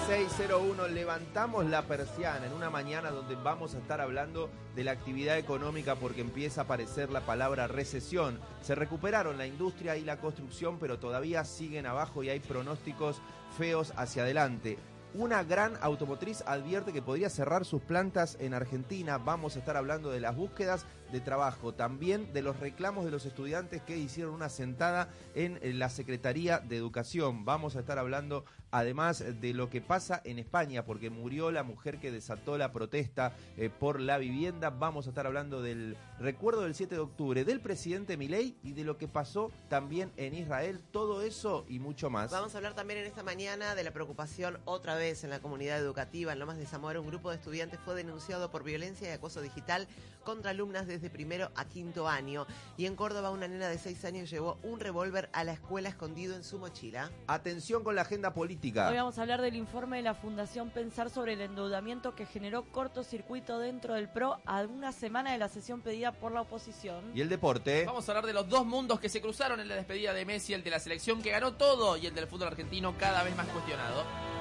16:01, levantamos la persiana en una mañana donde vamos a estar hablando de la actividad económica porque empieza a aparecer la palabra recesión. Se recuperaron la industria y la construcción, pero todavía siguen abajo y hay pronósticos feos hacia adelante. Una gran automotriz advierte que podría cerrar sus plantas en Argentina. Vamos a estar hablando de las búsquedas de trabajo, también de los reclamos de los estudiantes que hicieron una sentada en la Secretaría de Educación. Vamos a estar hablando además de lo que pasa en España, porque murió la mujer que desató la protesta por la vivienda. Vamos a estar hablando del recuerdo del 7 de octubre, del presidente Milei y de lo que pasó también en Israel. Todo eso y mucho más. Vamos a hablar también en esta mañana de la preocupación otra vez en la comunidad educativa. En Lomas de Zamora, un grupo de estudiantes fue denunciado por violencia y acoso digital contra alumnas desde primero a quinto año. Y en Córdoba, una nena de 6 años llevó un revólver a la escuela escondido en su mochila. Atención con la agenda política. Hoy vamos a hablar del informe de la Fundación Pensar sobre el endeudamiento que generó cortocircuito dentro del PRO a una semana de la sesión pedida por la oposición. Y el deporte. Vamos a hablar de los dos mundos que se cruzaron en la despedida de Messi, el de la selección que ganó todo y el del fútbol argentino cada vez más cuestionado.